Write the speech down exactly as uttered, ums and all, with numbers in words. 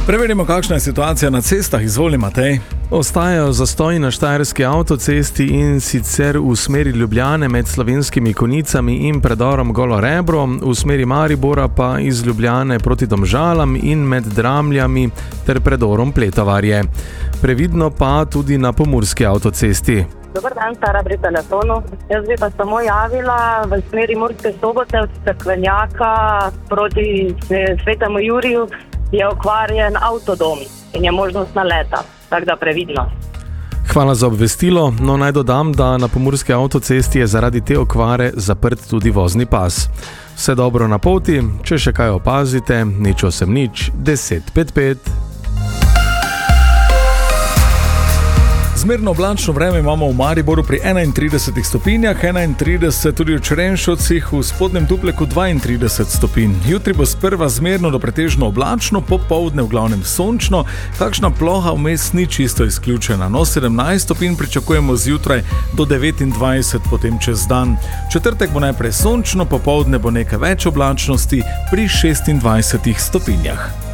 Preverimo, kakšna je situacija na cestah. Izvoli, Matej. Ostajajo zastoji na štajerski avtocesti in sicer v smeri Ljubljane med Slovenskimi Konjicami in predorom Golo Rebro, v smeri Maribora pa iz Ljubljane proti Domžalam in med Dramljami ter predorom Pletovarje. Previdno pa tudi na pomurski avtocesti. Dobar dan, Tara pri telefonu. Jaz bi pa samo javila v smeri Murske Sobote od Cerkvenjaka proti Svetemu Juriju je okvarjen avtodom in je možnost naleta, tako da previdno. Hvala za obvestilo, no naj dodam, da na pomurski avtocesti je zaradi te okvare zaprt tudi vozni pas. Vse dobro na poti, če še kaj opazite, nič osem nič, deset pet pet. Zmerno oblačno vreme imamo v Mariboru pri enaintridesetih stopinjah, enaintrideset tudi v Črenšovcih, v Spodnjem Dupleku dvaintrideset stopinj. Jutri bo sprva zmerno do pretežno oblačno, popoldne v glavnem sončno, kakšna ploha vmes ni čisto izključena. No, sedemnajst stopinj pričakujemo zjutraj do devetindvajset potem čez dan. Četrtek bo najprej sončno, popoldne bo nekaj več oblačnosti pri šestindvajsetih stopinjah.